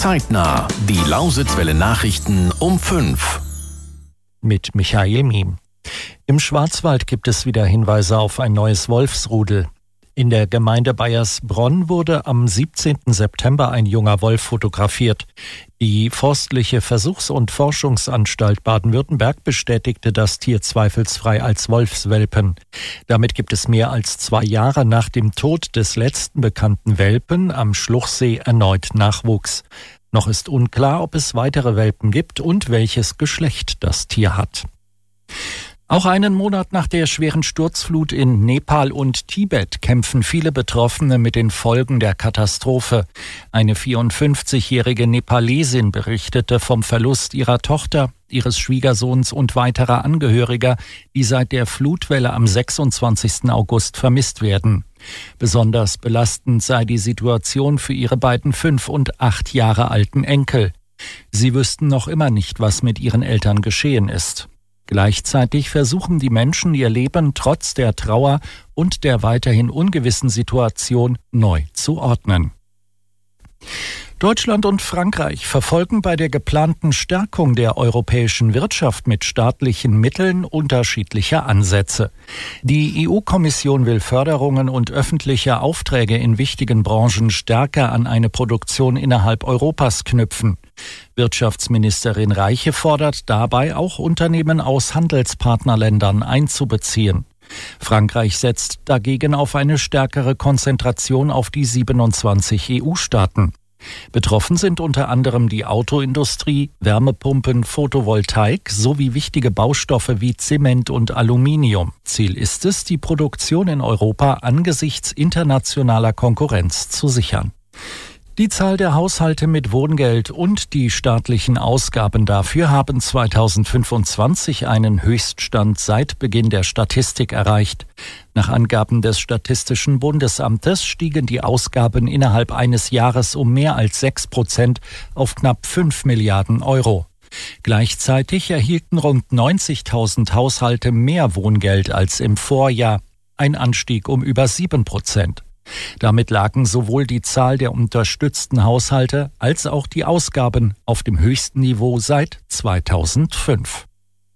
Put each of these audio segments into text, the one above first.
Zeitnah, die Lausitzwelle Nachrichten um 5. Mit Michael Miem. Im Schwarzwald gibt es wieder Hinweise auf ein neues Wolfsrudel. In der Gemeinde Baiersbronn wurde am 17. September ein junger Wolf fotografiert. Die Forstliche Versuchs- und Forschungsanstalt Baden-Württemberg bestätigte das Tier zweifelsfrei als Wolfswelpen. Damit gibt es mehr als 2 Jahre nach dem Tod des letzten bekannten Welpen am Schluchsee erneut Nachwuchs. Noch ist unklar, ob es weitere Welpen gibt und welches Geschlecht das Tier hat. Auch einen Monat nach der schweren Sturzflut in Nepal und Tibet kämpfen viele Betroffene mit den Folgen der Katastrophe. Eine 54-jährige Nepalesin berichtete vom Verlust ihrer Tochter, ihres Schwiegersohns und weiterer Angehöriger, die seit der Flutwelle am 26. August vermisst werden. Besonders belastend sei die Situation für ihre beiden 5 und 8 Jahre alten Enkel. Sie wüssten noch immer nicht, was mit ihren Eltern geschehen ist. Gleichzeitig versuchen die Menschen ihr Leben trotz der Trauer und der weiterhin ungewissen Situation neu zu ordnen. Deutschland und Frankreich verfolgen bei der geplanten Stärkung der europäischen Wirtschaft mit staatlichen Mitteln unterschiedliche Ansätze. Die EU-Kommission will Förderungen und öffentliche Aufträge in wichtigen Branchen stärker an eine Produktion innerhalb Europas knüpfen. Wirtschaftsministerin Reiche fordert dabei auch Unternehmen aus Handelspartnerländern einzubeziehen. Frankreich setzt dagegen auf eine stärkere Konzentration auf die 27 EU-Staaten. Betroffen sind unter anderem die Autoindustrie, Wärmepumpen, Photovoltaik sowie wichtige Baustoffe wie Zement und Aluminium. Ziel ist es, die Produktion in Europa angesichts internationaler Konkurrenz zu sichern. Die Zahl der Haushalte mit Wohngeld und die staatlichen Ausgaben dafür haben 2025 einen Höchststand seit Beginn der Statistik erreicht. Nach Angaben des Statistischen Bundesamtes stiegen die Ausgaben innerhalb eines Jahres um mehr als 6% auf knapp 5 Milliarden Euro. Gleichzeitig erhielten rund 90.000 Haushalte mehr Wohngeld als im Vorjahr, ein Anstieg um über 7%. Damit lagen sowohl die Zahl der unterstützten Haushalte als auch die Ausgaben auf dem höchsten Niveau seit 2005.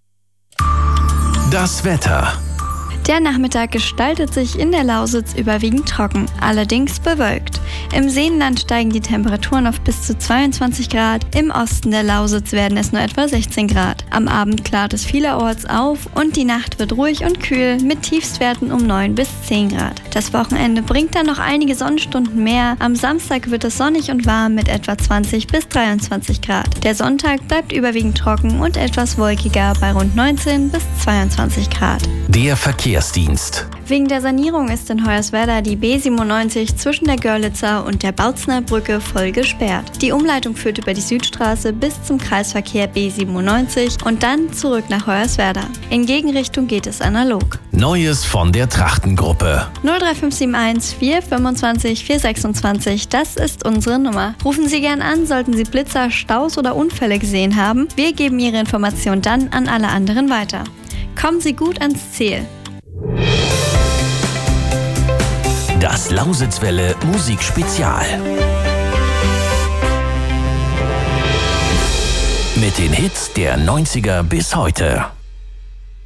Das Wetter. Der Nachmittag gestaltet sich in der Lausitz überwiegend trocken, allerdings bewölkt. Im Seenland steigen die Temperaturen auf bis zu 22 Grad, im Osten der Lausitz werden es nur etwa 16 Grad. Am Abend klart es vielerorts auf und die Nacht wird ruhig und kühl mit Tiefstwerten um 9 bis 10 Grad. Das Wochenende bringt dann noch einige Sonnenstunden mehr. Am Samstag wird es sonnig und warm mit etwa 20 bis 23 Grad. Der Sonntag bleibt überwiegend trocken und etwas wolkiger bei rund 19 bis 22 Grad. Der Verkehrsdienst. Wegen der Sanierung ist in Hoyerswerda die B97 zwischen der Görlitzer und der Bautzner Brücke voll gesperrt. Die Umleitung führt über die Südstraße bis zum Kreisverkehr B97 und dann zurück nach Hoyerswerda. In Gegenrichtung geht es analog. Neues von der Trachtengruppe. 03571 425 426, das ist unsere Nummer. Rufen Sie gern an, sollten Sie Blitzer, Staus oder Unfälle gesehen haben. Wir geben Ihre Information dann an alle anderen weiter. Kommen Sie gut ans Ziel. Das Lausitzwelle Musikspezial. Mit den Hits der 90er bis heute.